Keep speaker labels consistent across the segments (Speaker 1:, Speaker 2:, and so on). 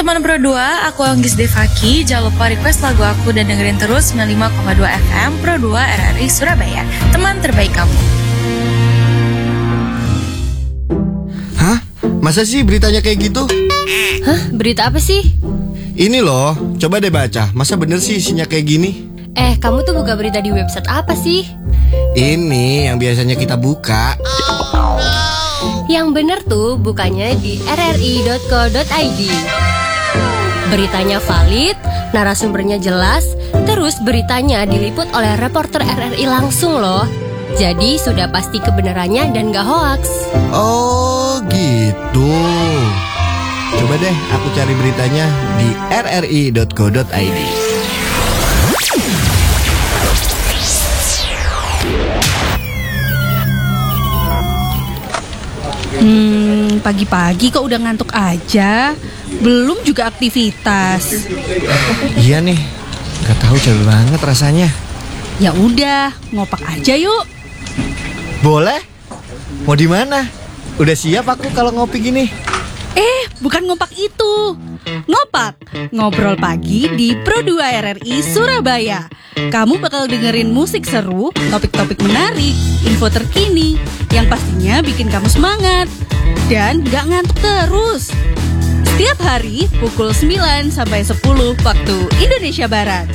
Speaker 1: teman Pro 2, aku Anggis Devaki. Jangan lupa request lagu aku dan dengerin terus 95,2 FM Pro 2 RRI Surabaya. Teman terbaik kamu.
Speaker 2: Hah? Masa sih beritanya kayak gitu?
Speaker 3: Hah? Berita apa sih?
Speaker 2: Ini loh, coba deh baca. Masa bener sih isinya kayak gini?
Speaker 3: Kamu tuh buka berita di website apa sih?
Speaker 2: Ini yang biasanya kita buka.
Speaker 3: Yang bener tuh bukanya di rri.co.id. Beritanya valid, narasumbernya jelas, terus beritanya diliput oleh reporter RRI langsung loh. Jadi sudah pasti kebenarannya dan gak hoaks.
Speaker 2: Oh gitu. Coba deh aku cari beritanya di rri.co.id.
Speaker 4: Pagi-pagi kok udah ngantuk aja. Belum juga aktivitas.
Speaker 2: Iya nih, gak tahu capek banget rasanya.
Speaker 4: Ya udah, ngopak aja yuk.
Speaker 2: Boleh? Mau di mana? Udah siap aku kalau ngopi gini.
Speaker 4: Bukan ngopak itu. Ngopak, ngobrol pagi di Pro 2 RRI Surabaya. Kamu bakal dengerin musik seru, topik-topik menarik, info terkini yang pastinya bikin kamu semangat dan gak ngantuk terus. Setiap hari pukul 9 sampai 10 waktu Indonesia Barat.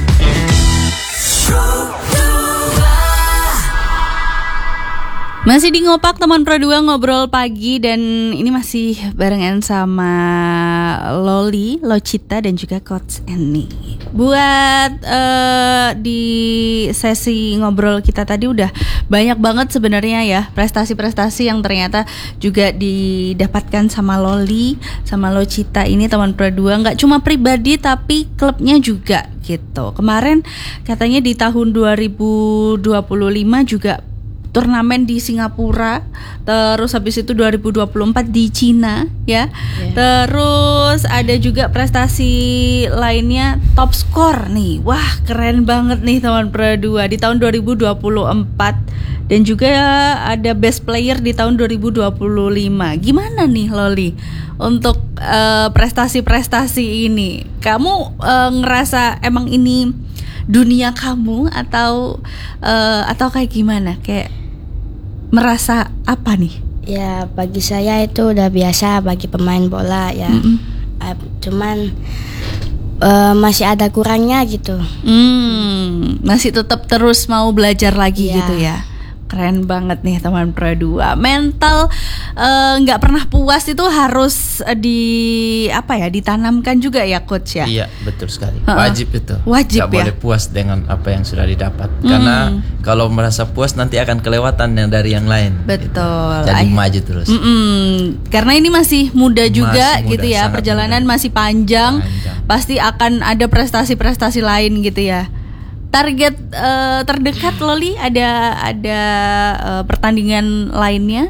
Speaker 4: Masih di Ngopak teman Pro 2 ngobrol pagi, dan ini masih barengan sama Loli, Locita dan juga Coach Annie. Buat di sesi ngobrol kita tadi udah banyak banget sebenarnya ya prestasi-prestasi yang ternyata juga didapatkan sama Loli, sama Locita ini teman Pro 2, nggak cuma pribadi tapi klubnya juga gitu. Kemarin katanya di tahun 2025 juga turnamen di Singapura, terus habis itu 2024 di Cina ya. Terus ada juga prestasi lainnya, top skor nih. Wah, keren banget nih teman Pro 2 di tahun 2024, dan juga ada best player di tahun 2025. Gimana nih Loli untuk prestasi-prestasi ini? Kamu ngerasa emang ini dunia kamu atau kayak gimana? Kayak merasa apa nih?
Speaker 5: Ya bagi saya itu udah biasa bagi pemain bola ya. Cuman masih ada kurangnya gitu.
Speaker 4: Masih tetap terus mau belajar lagi
Speaker 5: Ya.
Speaker 4: gitu ya. Keren banget nih teman Pro 2. Mental nggak pernah puas itu harus ditanamkan juga ya Coach ya.
Speaker 6: Iya, betul sekali. Wajib itu.
Speaker 4: Wajib.
Speaker 6: Gak boleh puas dengan apa yang sudah didapat. Karena kalau merasa puas nanti akan kelewatan yang dari yang lain.
Speaker 4: Betul.
Speaker 6: Gitu. Jadi maju terus.
Speaker 4: Karena ini masih muda juga
Speaker 6: Masih muda,
Speaker 4: gitu ya.
Speaker 6: sangat
Speaker 4: Perjalanan
Speaker 6: muda.
Speaker 4: masih panjang. Pasti akan ada prestasi-prestasi lain gitu ya. Target terdekat Loli ada pertandingan lainnya?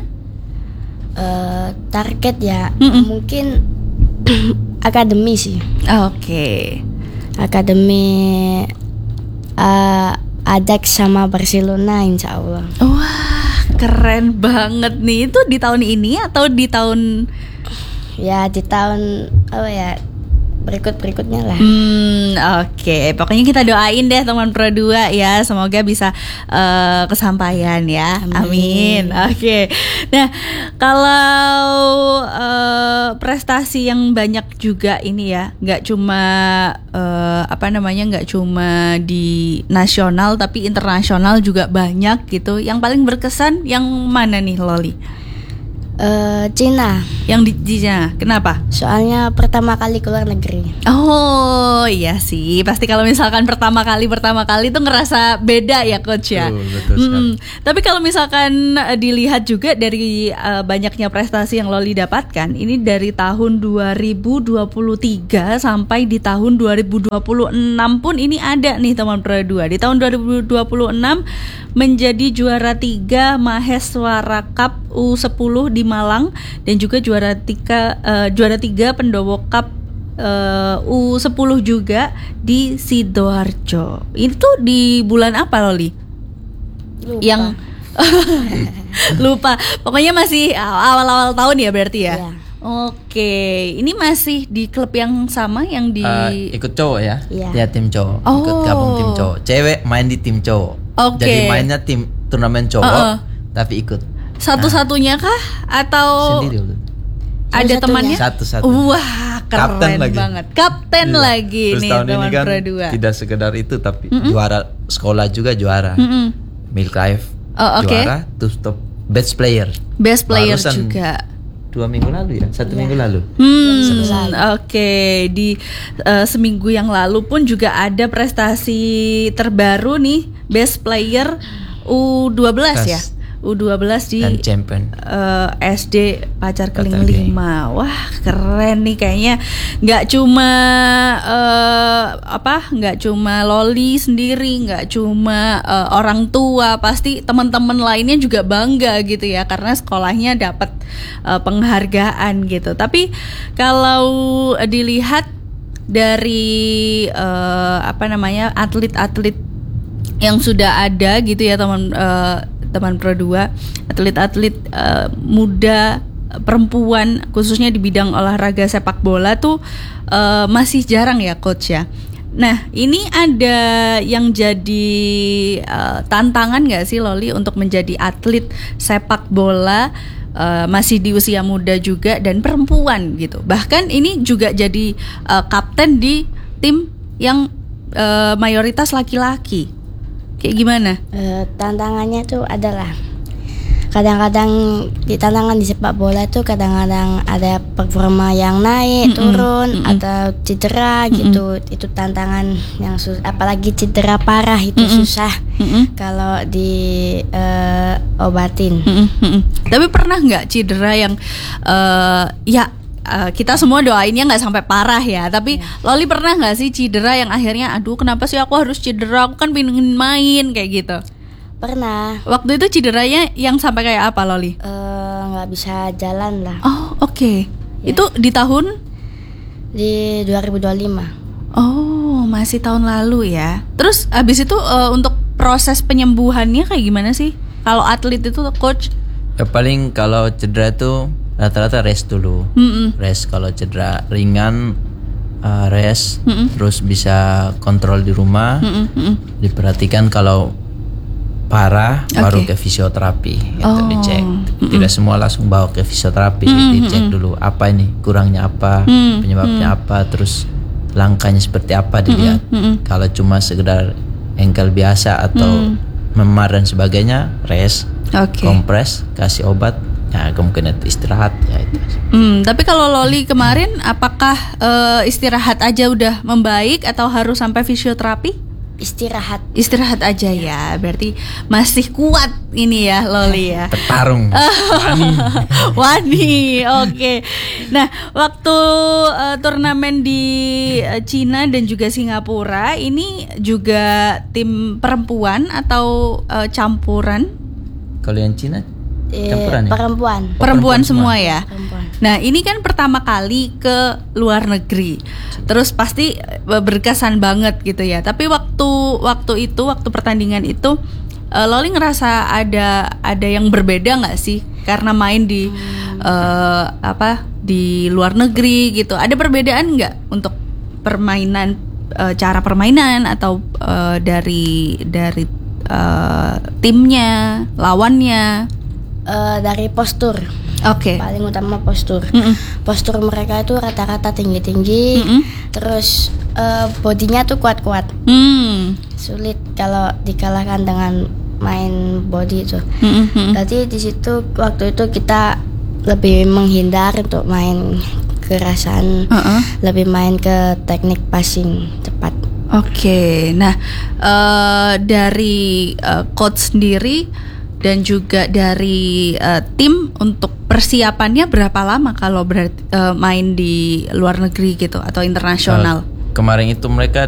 Speaker 5: Target ya mungkin akademi sih.
Speaker 4: Oke.
Speaker 5: Akademi Ajax sama Barcelona insya Allah.
Speaker 4: Wah, keren banget nih. Itu di tahun ini atau di tahun
Speaker 5: Ya di tahun berikutnya lah.
Speaker 4: Oke. Pokoknya kita doain deh teman Pro 2 ya, semoga bisa kesampaian ya. Amin. Oke. Nah, kalau prestasi yang banyak juga ini ya, nggak cuma nggak cuma di nasional tapi internasional juga banyak gitu. Yang paling berkesan yang mana nih Loli?
Speaker 5: Cina.
Speaker 4: Yang di Cina, kenapa?
Speaker 5: Soalnya pertama kali keluar negeri.
Speaker 4: Oh iya sih, pasti kalau misalkan pertama kali tuh ngerasa beda ya Coach ya.
Speaker 6: Betul sekali.
Speaker 4: Tapi kalau misalkan dilihat juga dari banyaknya prestasi yang Loli dapatkan, ini dari tahun 2023 sampai di tahun 2026 pun ini ada nih teman Pro 2. Di tahun 2026 menjadi juara 3 Maheswara Cup U10 di Malang, dan juga juara 3 Pendowo Cup U10 juga di Sidoarjo. Itu di bulan apa Loli?
Speaker 5: Lupa.
Speaker 4: Yang lupa. Pokoknya masih awal-awal tahun ya berarti ya.
Speaker 5: Iya.
Speaker 4: Oke, ini masih di klub yang sama yang di
Speaker 6: Ikut cowok ya?
Speaker 5: Iya.
Speaker 6: Ya tim cowok.
Speaker 4: Oh.
Speaker 6: Ikut gabung tim cowok. Cewek main di tim cowok.
Speaker 4: Oke.
Speaker 6: Jadi mainnya tim turnamen cowok, tapi ikut
Speaker 4: satu-satunya kah atau
Speaker 6: sendiri.
Speaker 4: ada
Speaker 5: Satu-satunya.
Speaker 4: temannya?
Speaker 6: Satu-satu.
Speaker 4: Wah, keren
Speaker 6: Kapten lagi.
Speaker 4: banget. Kapten
Speaker 6: Iya.
Speaker 4: lagi
Speaker 6: Terus
Speaker 4: nih
Speaker 6: tahun
Speaker 4: teman
Speaker 6: ini kan
Speaker 4: Pro 2.
Speaker 6: tidak sekedar itu, tapi juara sekolah juga juara. Milk Life
Speaker 4: Oh, oke.
Speaker 6: juara, terus top best player.
Speaker 4: Best player
Speaker 6: Barusan
Speaker 4: juga.
Speaker 6: 2 minggu lalu ya, 1 minggu lalu.
Speaker 4: Oke, di seminggu yang lalu pun juga ada prestasi terbaru nih, best player U12 ya. U12 di
Speaker 6: Dan champion.
Speaker 4: SD Pacar Keling
Speaker 6: Keling.
Speaker 4: 5. Wah, keren nih kayaknya. Nggak cuma nggak cuma Loli sendiri, nggak cuma orang tua, pasti teman-teman lainnya juga bangga gitu ya karena sekolahnya dapat penghargaan gitu. Tapi kalau dilihat dari atlet-atlet yang sudah ada gitu ya teman Pro 2, atlet-atlet muda perempuan khususnya di bidang olahraga sepak bola tuh masih jarang ya coach ya. Nah ini ada yang jadi tantangan nggak sih Loli untuk menjadi atlet sepak bola masih di usia muda juga dan perempuan gitu. Bahkan ini juga jadi kapten di tim yang mayoritas laki-laki. Kayak gimana?
Speaker 5: Tantangannya tuh adalah kadang-kadang di tantangan di sepak bola tuh kadang-kadang ada performa yang naik turun atau cedera gitu. Itu tantangan yang susah, apalagi cedera parah itu susah kalau di obatin.
Speaker 4: Tapi pernah nggak cedera yang kita semua doainnya nggak sampai parah ya, tapi Loli pernah nggak sih cedera yang akhirnya aduh kenapa sih aku harus cedera, aku kan pengen main kayak gitu?
Speaker 5: Pernah.
Speaker 4: Waktu itu cederanya yang sampai kayak apa Loli?
Speaker 5: Nggak bisa jalan lah
Speaker 4: Oh oke.
Speaker 5: Ya.
Speaker 4: Itu di tahun?
Speaker 5: di 2025.
Speaker 4: Oh masih tahun lalu ya. Terus abis itu untuk proses penyembuhannya kayak gimana sih? Kalau atlet itu coach?
Speaker 6: Ya paling kalau cedera itu rata-rata rest dulu. Rest kalau cedera ringan, rest, terus bisa kontrol di rumah. Diperhatikan kalau parah baru ke fisioterapi itu dicek. Tidak semua langsung bawa ke fisioterapi, dicek dulu apa ini kurangnya apa, penyebabnya apa, terus langkahnya seperti apa dilihat. Kalau cuma sekedar engkel biasa atau memar dan sebagainya, rest, kompres, kasih obat. Ya kemungkinan istirahat ya itu.
Speaker 4: Tapi kalau Loli kemarin apakah istirahat aja udah membaik atau harus sampai fisioterapi? Istirahat aja ya. Berarti masih kuat ini ya Loli ya.
Speaker 6: Bertarung.
Speaker 4: Wani. Oke. Nah, waktu turnamen di Cina dan juga Singapura ini juga tim perempuan atau campuran?
Speaker 6: Kalau yang Cina campuran ya?
Speaker 4: Perempuan semua ya.
Speaker 5: Perempuan.
Speaker 4: Nah ini kan pertama kali ke luar negeri, terus pasti berkesan banget gitu ya. Tapi waktu pertandingan itu, Loli ngerasa ada yang berbeda nggak sih? Karena main di di luar negeri gitu. Ada perbedaan nggak untuk permainan, cara permainan atau dari timnya, lawannya?
Speaker 5: Dari postur.
Speaker 4: Oke.
Speaker 5: Paling utama postur. Postur mereka itu rata-rata tinggi-tinggi. Terus bodinya tuh kuat-kuat. Sulit kalau dikalahkan dengan main body itu. Jadi di situ waktu itu kita lebih menghindar untuk main kerasan, lebih main ke teknik passing cepat.
Speaker 4: Oke. Nah, dari coach sendiri dan juga dari tim untuk persiapannya berapa lama kalau main di luar negeri gitu atau internasional?
Speaker 6: Kemarin itu mereka